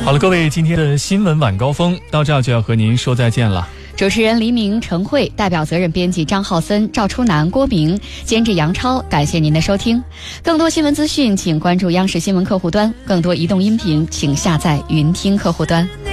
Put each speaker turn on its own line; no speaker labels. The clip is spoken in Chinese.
好了，各位，今天的新闻晚高峰到这儿就要和您说再见了。
主持人黎明、陈慧，代表责任编辑张浩森、赵初南、郭明，监制杨超。感谢您的收听。更多新闻资讯，请关注央视新闻客户端；更多移动音频，请下载云听客户端。